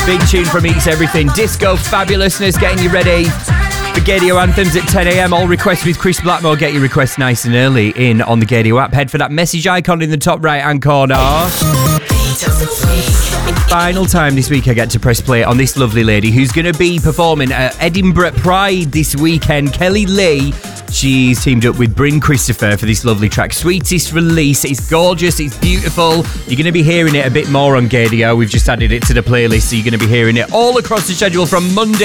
Big tune from Eats Everything. Disco fabulousness, getting you ready for Gaydio Anthems at 10 a.m. All requests with Chris Blackmore. Get your requests nice and early in on the Gaydio app. Head for that message icon in the top right-hand corner. Final time this week I get to press play on this lovely lady who's going to be performing at Edinburgh Pride this weekend. Kelly Lee. She's teamed up with Bryn Christopher for this lovely track, Sweetest Release. It's gorgeous, it's beautiful. You're going to be hearing it a bit more on Gaydio. We've just added it to the playlist, so you're going to be hearing it all across the schedule from Monday